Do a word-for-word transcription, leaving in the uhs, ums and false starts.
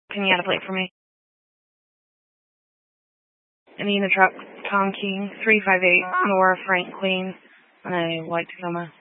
Can you add a plate for me? I need the truck, Tom King, three five eight Nora Frank Queen, and I like Tacoma.